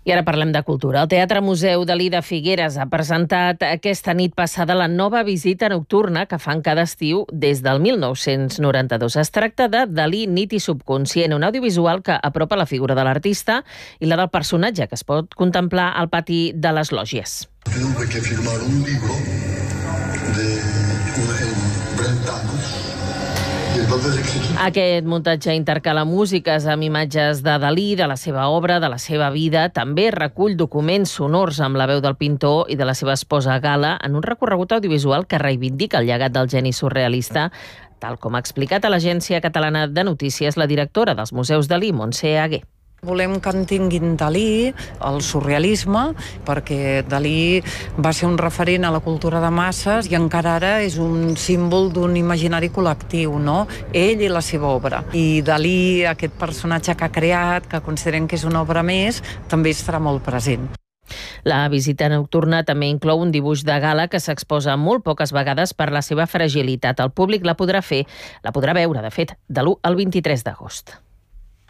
I ara parlem de cultura. El Teatre Museu Dalí de Figueres ha presentat aquesta nit passada la nova visita nocturna que fan cada estiu des del 1992. Es tracta de Dalí, nit i subconscient, un audiovisual que apropa la figura de l'artista i la del personatge, que es pot contemplar al pati de les lògies. Tuve que firmar un libro en brentanos. Aquest muntatge intercala músiques amb imatges de Dalí, de la seva obra, de la seva vida. També recull documents sonors amb la veu del pintor i de la seva esposa Gala en un recorregut audiovisual que reivindica el llegat del geni surrealista, tal com ha explicat a l'Agència Catalana de Notícies la directora dels Museus Dalí, Montse Aguer. Volem que entenguin Dalí, el surrealisme, perquè Dalí va ser un referent a la cultura de masses i encara ara és un símbol d'un imaginari col·lectiu, no? Ell i la seva obra. I Dalí, aquest personatge que ha creat, que considerem que és una obra més, també estarà molt present. La visita nocturna també inclou un dibuix de Gala que s'exposa molt poques vegades per la seva fragilitat. El públic la podrà veure, de fet, de l'1 al 23 d'agost.